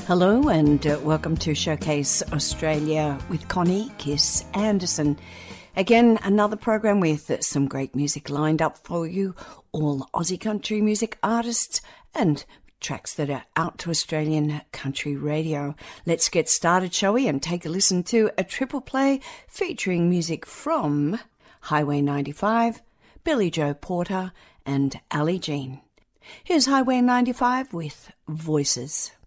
Hello and welcome to Showcase Australia with Connie Kiss Anderson. Again, another program with some great music lined up for you, all Aussie country music artists and tracks that are out to Australian country radio. Let's get started, shall we, and take a listen to a triple play featuring music from Highway 95, Billy Joe Porter and Ali Jean. Here's Highway 95 with Voices.